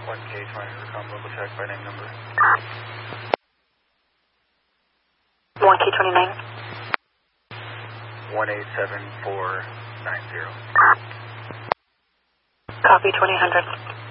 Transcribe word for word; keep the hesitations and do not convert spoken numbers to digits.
one K twenty, recon local check by name number. one K twenty-nine. one eight seven four nine zero. Copy, twenty hundred.